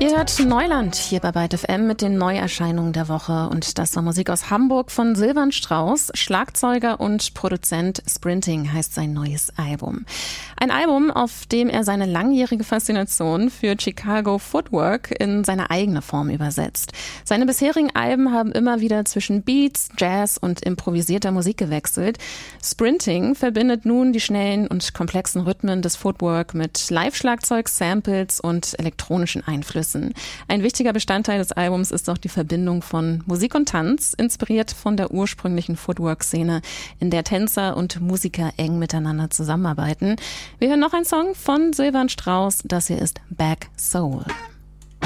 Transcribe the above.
Ihr hört Neuland hier bei Byte FM mit den Neuerscheinungen der Woche. Und das war Musik aus Hamburg von Silvan Strauss. Schlagzeuger und Produzent Sprinting heißt sein neues Album. Ein Album, auf dem er seine langjährige Faszination für Chicago Footwork in seine eigene Form übersetzt. Seine bisherigen Alben haben immer wieder zwischen Beats, Jazz und improvisierter Musik gewechselt. Sprinting verbindet nun die schnellen und komplexen Rhythmen des Footwork mit Live-Schlagzeug, Samples und elektronischen Einflüssen. Ein wichtiger Bestandteil des Albums ist auch die Verbindung von Musik und Tanz, inspiriert von der ursprünglichen Footwork-Szene, in der Tänzer und Musiker eng miteinander zusammenarbeiten. Wir hören noch einen Song von Silvan Strauss, das hier ist Back Soul.